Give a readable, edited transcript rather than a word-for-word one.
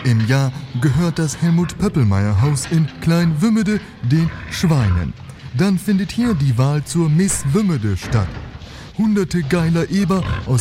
im Jahr gehört das Helmut-Pöppelmeier-Haus in Klein-Wümmede den Schweinen. Dann findet hier die Wahl zur Miss Wümmede statt. Hunderte geiler Eber aus